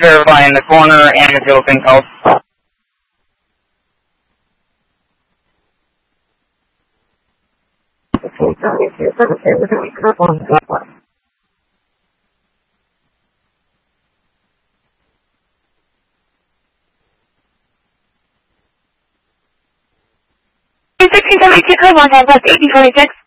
verify in the corner and if you'll think else. Code 1 left 8046.